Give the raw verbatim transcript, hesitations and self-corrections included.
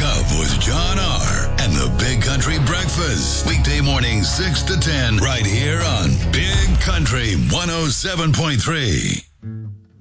Up with John R. and the Big Country Breakfast. Weekday mornings six to ten right here on Big Country one oh seven point three.